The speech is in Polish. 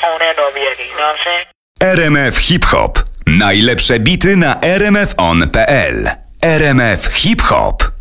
phone and or be you know what I'm saying? RMF Hip Hop. Najlepsze bity na rmfon.pl. RMF Hip Hop.